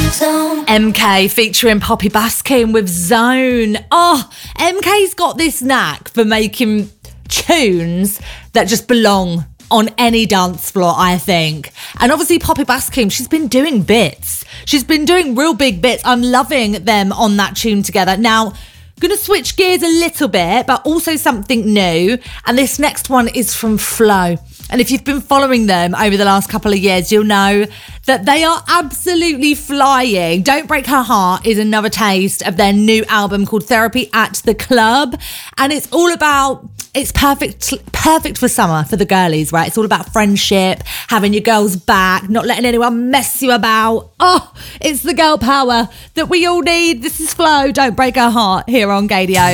MK featuring Poppy Baskin with Zone. Oh, MK's got this knack for making tunes that just belong on any dance floor, I think. And obviously Poppy Baskin, she's been doing bits. She's been doing real big bits. I'm loving them on that tune together. Now, gonna switch gears a little bit, but also something new. And this next one is from Flo. And if you've been following them over the last couple of years, you'll know that they are absolutely flying. Don't Break Her Heart is another taste of their new album called Therapy at the Club. And it's all about, it's perfect for summer for the girlies, right? It's all about friendship, having your girls back, not letting anyone mess you about. Oh, it's the girl power that we all need. This is Flo, Don't Break Her Heart, here on Gaydio.